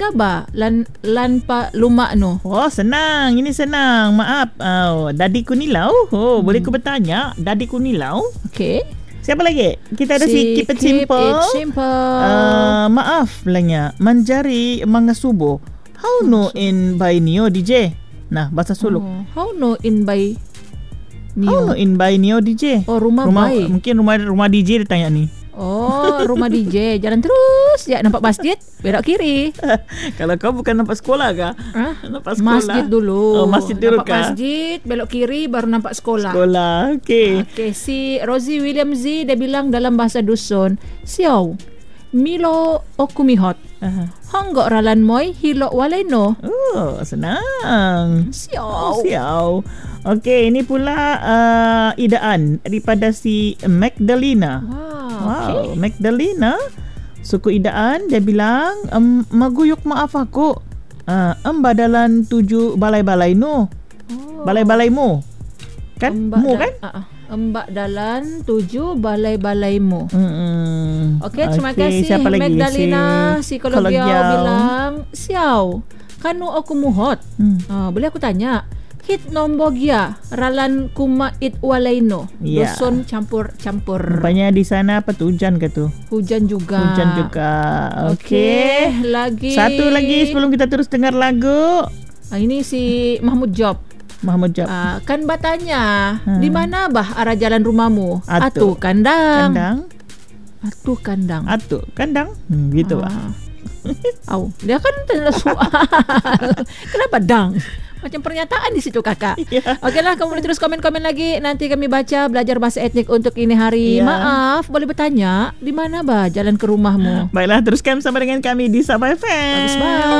mana ba? Lan pa lumak no. Oh, senang. Ini senang. Maaf. Dadi Kunilau. Boleh ku bertanya? Dadi Kunilau. Okay. Siapa lagi? Kita ada si Keep It Simple. Maaf lanya. Manjari mangasubo. How no in by Neo DJ? Nah, bahasa Suluk. How no in by Neo? How no in by Neo DJ? Oh, rumah by. Mungkin rumah DJ dia tanya ni. Oh, rumah DJ. Jalan terus ya, nampak masjid, belok kiri. Kalau kau bukan nampak sekolah kah? Nampak sekolah. Masjid dulu. Oh, masjid dulu kah? Masjid, belok kiri baru nampak sekolah. Sekolah. Okey. Okey, si Rosie William Z dia bilang dalam bahasa dusun, "Siau, Milo okumihot. Honggok ralan moy hilok waleno." Oh, senang. Siau. Okey, ini pula idaan daripada si Magdalena. Wow, okay. Magdalena suku idaan dia bilang maguyuk maaf aku. Badalan 7 balai-balai no. Balai-balaimu. Kan? Kan? Embak dalan 7 balai-balaimu. Okey, terima kasih siapa lagi? Magdalena psikologi bilang, "Siau, kanu aku muhot." Boleh aku tanya? Hit nombogia ralan kuma it walaino. Dusun campur-campur. Rupanya di sana apa tu, hujan ke tu? Hujan juga. Okey. Satu lagi sebelum kita terus dengar lagu. Ini si Mahmud Job. Kan batanya, di mana bah arah jalan rumahmu? Atu kandang. Gitu bah. Dia kan tanya soal. Kenapa dang? Macam pernyataan di situ kakak. Okeylah, kamu boleh terus komen-komen lagi. Nanti kami baca belajar bahasa etnik untuk ini hari. Maaf, boleh bertanya di mana bah jalan ke rumahmu? Baiklah, teruskan bersama dengan kami di Sabah FM. Bagus banget.